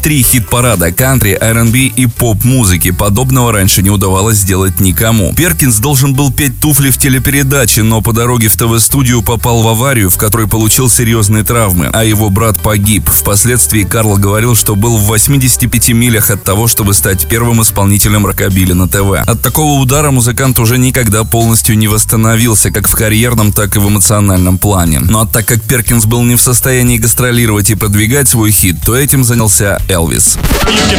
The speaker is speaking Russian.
3 хит-парада кантри, R&B и поп-музыки. Подобного раньше не удавалось сделать никому. Перкинс должен был петь «Туфли» в телепередаче, но по дороге в ТВ-студию попал в аварию, в которой получил серьезные травмы, а его брат погиб. Впоследствии Карл говорил, что был в 85 милях от того, чтобы стать первым исполнителем рокобили на ТВ. От такого удара музыкант уже никогда полностью не восстановился, как в карьерном, так и в эмоциональном плане. Ну а так как Перкинс был не в состоянии гастролировать и продвигать свой хит, то этим занялся Элвис.